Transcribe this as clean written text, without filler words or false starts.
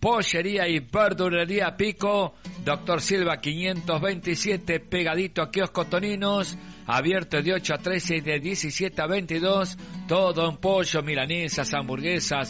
Pollería y verdulería Pico, Doctor Silva 527, pegadito a Kiosco Toninos, abierto de 8 a 13 y de 17 a 22, todo en pollo, milanesas, hamburguesas,